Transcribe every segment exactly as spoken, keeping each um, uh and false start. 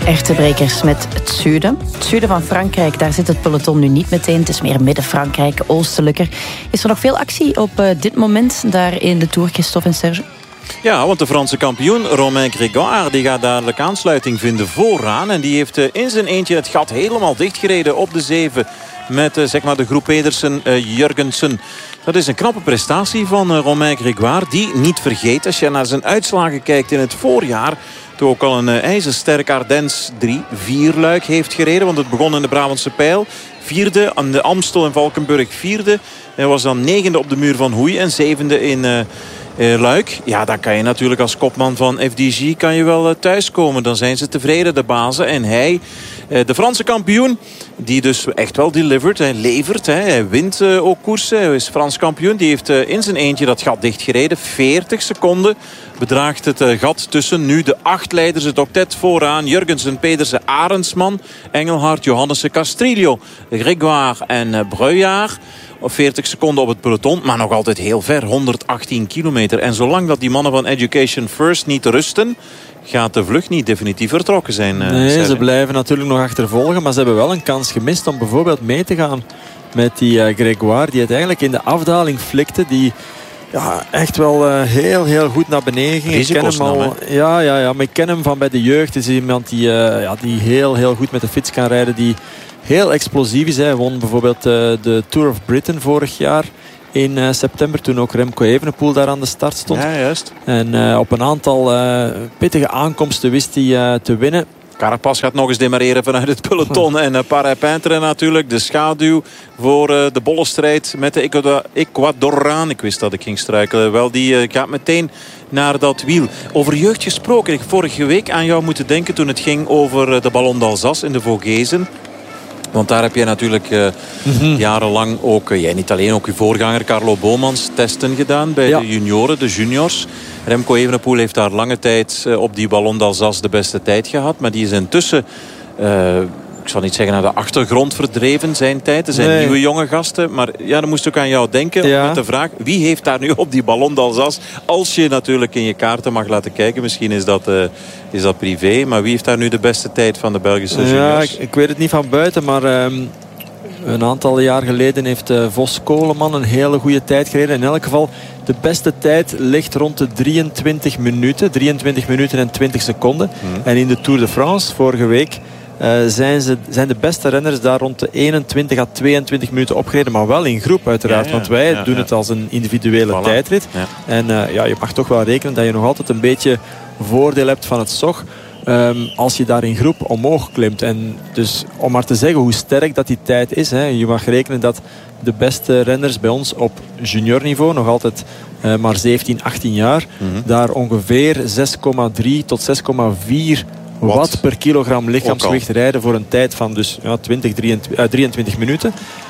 Ertebrekers met het zuiden. Het zuiden van Frankrijk, daar zit het peloton nu niet meteen. Het is meer midden-Frankrijk, oostelijker. Is er nog veel actie op uh, dit moment daar in de Tour, Christophe en Serge? Ja, want de Franse kampioen Romain Grégoire die gaat dadelijk aansluiting vinden vooraan. En die heeft uh, in zijn eentje het gat helemaal dichtgereden op de zeven. Met uh, zeg maar de groep Pedersen, uh, Jurgensen. Dat is een knappe prestatie van uh, Romain Grégoire. Die, niet vergeet, als je naar zijn uitslagen kijkt in het voorjaar, toen ook al een uh, ijzersterk Ardennes drie vier luik heeft gereden. Want het begon in de Brabantse Pijl. Vierde aan de Amstel en Valkenburg vierde. Hij was dan negende op de muur van Hoei en zevende in uh, uh, Luik. Ja, dan kan je natuurlijk als kopman van F D G kan je wel uh, thuiskomen. Dan zijn ze tevreden, de bazen. En hij, uh, de Franse kampioen, die dus echt wel delivered. Hij levert, hè. Hij wint uh, ook koersen. Hij is Frans kampioen. Die heeft uh, in zijn eentje dat gat dichtgereden. veertig seconden bedraagt het uh, gat tussen nu de acht leiders. Het octet vooraan. Jurgensen, Pedersen, Arendsman, Engelhard, Johannessen, Castrillo, Grégoire en uh, Breuillard. veertig seconden op het peloton, maar nog altijd heel ver. honderdachttien kilometer. En zolang dat die mannen van Education First niet rusten, gaat de vlucht niet definitief vertrokken zijn. Uh, nee, Serge. Ze blijven natuurlijk nog achtervolgen. Maar ze hebben wel een kans gemist om bijvoorbeeld mee te gaan met die uh, Grégoire. Die het eigenlijk in de afdaling flikte. Die ja, echt wel uh, heel, heel goed naar beneden ging. Ik ken hem al, ja, ja, ja, maar ik ken hem van bij de jeugd. Het is iemand die, uh, ja, die heel, heel goed met de fiets kan rijden. Die heel explosief is. Hij won bijvoorbeeld uh, de Tour of Britain vorig jaar in uh, september. Toen ook Remco Evenepoel daar aan de start stond. Ja, juist. En uh, op een aantal uh, pittige aankomsten wist hij uh, te winnen. Carapaz gaat nog eens demareren vanuit het peloton. En uh, Parapintre natuurlijk. De schaduw voor uh, de bollenstrijd met de Ecuadoraan. Ik wist dat ik ging struikelen. Wel, die uh, gaat meteen naar dat wiel. Over jeugd gesproken. Ik heb vorige week aan jou moeten denken toen het ging over uh, de Ballon d'Alsace in de Vogezen. Want daar heb je natuurlijk uh, mm-hmm. jarenlang ook, uh, jij niet alleen, ook je voorganger Carlo Bomans testen gedaan bij ja. de junioren, de juniors. Remco Evenepoel heeft daar lange tijd uh, op die Ballon d'Alsace de beste tijd gehad. Maar die is intussen, uh, ik zal niet zeggen naar de achtergrond verdreven zijn tijd. Er zijn nee. nieuwe jonge gasten. Maar ja, dan moest ik aan jou denken ja. met de vraag, wie heeft daar nu op die Ballon d'Alsace? Als je natuurlijk in je kaarten mag laten kijken, misschien is dat... Uh, is dat privé, maar wie heeft daar nu de beste tijd van de Belgische juniors? Ja, ik, ik weet het niet van buiten, maar um, een aantal jaar geleden heeft uh, Vos Koleman een hele goede tijd gereden. In elk geval, de beste tijd ligt rond de drieëntwintig minuten. drieëntwintig minuten en twintig seconden. Hmm. En in de Tour de France, vorige week, uh, zijn, ze, zijn de beste renners daar rond de eenentwintig à tweeëntwintig minuten opgereden. Maar wel in groep uiteraard, ja, ja, want wij ja, doen ja. het als een individuele voilà. tijdrit. Ja. En uh, ja, je mag toch wel rekenen dat je nog altijd een beetje voordeel hebt van het S O G. Um, als je daar in groep omhoog klimt. En dus om maar te zeggen hoe sterk dat die tijd is. Hè, je mag rekenen dat de beste renners bij ons op juniorniveau, nog altijd uh, maar zeventien, achttien jaar, mm-hmm. daar ongeveer zes komma drie tot zes komma vier watt. watt per kilogram lichaamsgewicht rijden voor een tijd van dus ja, twintig, drieëntwintig, uh, drieëntwintig minuten.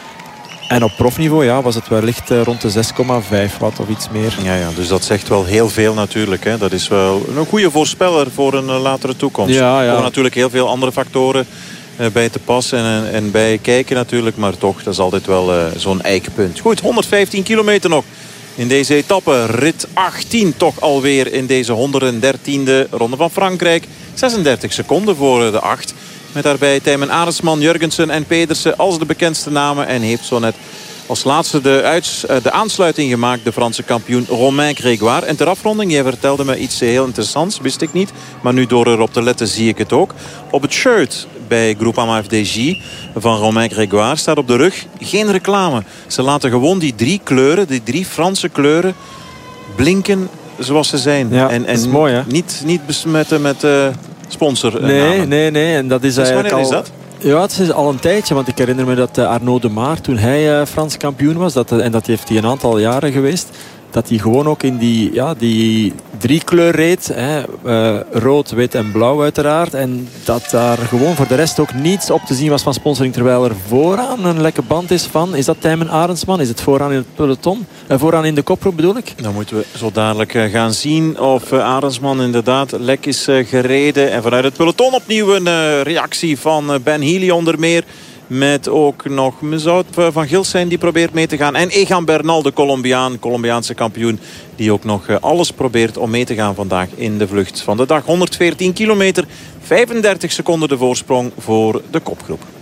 En op profniveau ja, was het wellicht uh, rond de zes komma vijf watt of iets meer. Ja, ja, dus dat zegt wel heel veel natuurlijk. Hè. Dat is wel een goede voorspeller voor een uh, latere toekomst. Ja, ja. Er komen natuurlijk heel veel andere factoren uh, bij te passen en, en bij kijken natuurlijk. Maar toch, dat is altijd wel uh, zo'n eikpunt. Goed, honderdvijftien kilometer nog in deze etappe. Rit achttien toch alweer in deze honderddertiende Ronde van Frankrijk. zesendertig seconden voor de acht. Met daarbij Tijmen Arendsman, Jurgensen en Pedersen als de bekendste namen. En heeft zo net als laatste de, uits, de aansluiting gemaakt, de Franse kampioen Romain Grégoire. En ter afronding, jij vertelde me iets heel interessants, wist ik niet. Maar nu door erop te letten zie ik het ook. Op het shirt bij Groupama F D G van Romain Grégoire staat op de rug geen reclame. Ze laten gewoon die drie kleuren, die drie Franse kleuren, blinken zoals ze zijn. Ja, en, en dat is mooi, hè? Niet, niet besmetten met... Uh, sponsor. Nee, nee, nee. En dat is dus eigenlijk al... is dat? Ja, het is al een tijdje. Want ik herinner me dat Arnaud Demar, toen hij uh, Frans kampioen was, dat, en dat heeft hij een aantal jaren geweest, dat hij gewoon ook in die, ja, die drie kleur reed. Hè, uh, rood, wit en blauw uiteraard. En dat daar gewoon voor de rest ook niets op te zien was van sponsoring. Terwijl er vooraan een lekke band is van... Is dat Tijmen Arendsman? Is het vooraan in het peloton? Uh, vooraan in de kopgroep bedoel ik? Dan moeten we zo dadelijk uh, gaan zien of uh, Arendsman inderdaad lek is uh, gereden. En vanuit het peloton opnieuw een uh, reactie van uh, Ben Healy onder meer. Met ook nog Mezout van Gilsijn die probeert mee te gaan. En Egan Bernal, de Colombiaan, Colombiaanse kampioen. Die ook nog alles probeert om mee te gaan vandaag in de vlucht van de dag. honderdveertien kilometer, vijfendertig seconden de voorsprong voor de kopgroep.